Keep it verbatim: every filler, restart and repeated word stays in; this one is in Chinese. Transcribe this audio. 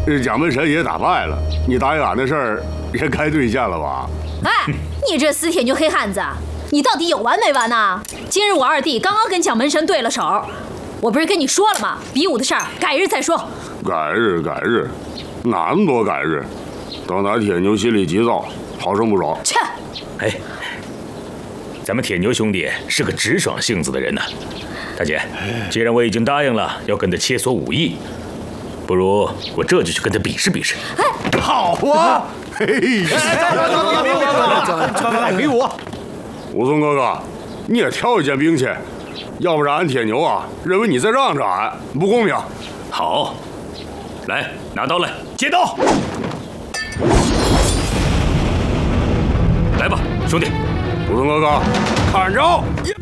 这蒋门神也打败了，你答应俺的事儿也该兑现了吧？ 哎，你这死铁牛黑汉子，你到底有完没完呐？今日我二弟刚刚跟蒋门神对了手，我不是跟你说了吗？比武的事儿改日再说。 改日改日，哪那么多改日？等咱铁牛心里急躁，好生不爽。 切！ 哎，咱们铁牛兄弟是个直爽性子的人呐。大姐，既然我已经答应了要跟他切磋武艺，不如我这就去跟他比试比试。 哎， 好啊！嘿嘿， 来比武！ 武松哥哥，你也挑一件兵去，要不然俺铁牛啊认为你在让着俺，不公平。 好，来拿刀来，接刀！来吧，兄弟！ 武松哥哥，看招！呀！